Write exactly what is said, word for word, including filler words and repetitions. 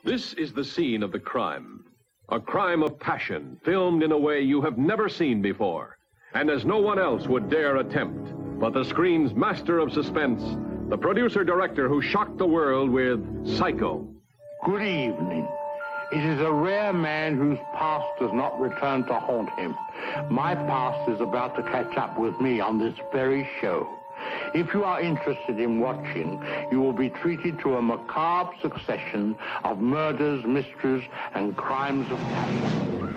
This is the scene of the crime. A crime of passion, filmed in a way you have never seen before, and as no one else would dare attempt. But the screen's master of suspense, the producer-director who shocked the world with Psycho. Good evening. It is a rare man whose past does not return to haunt him. My past is about to catch up with me on this very show. If you are interested in watching, you will be treated to a macabre succession of murders, mysteries, and crimes of passion.